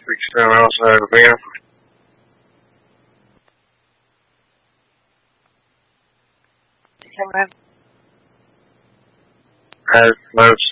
Reach down outside the van. Come on. As most